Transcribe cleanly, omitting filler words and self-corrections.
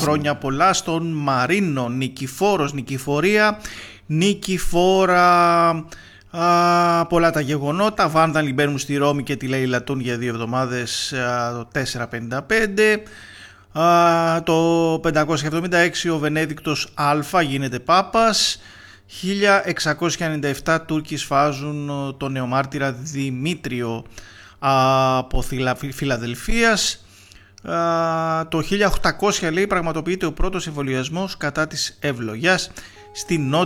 χρόνια πολλά στον Μαρίνο. Νικηφόρος, νικηφορία, νικηφόρα. Πολλά τα γεγονότα. Βάνδαλοι μπαίνουν στη Ρώμη και τη λαιλατούν για 2 εβδομάδες το 455. Το 576 ο Βενέδικτος Α γίνεται Πάπας. 1697 Τούρκοι σφάζουν τον νεομάρτυρα Δημήτριο από Φιλαδελφίας. Το 1800 λέει πραγματοποιείται ο πρώτος εμβολιασμός κατά της ευλογιάς στη Νότια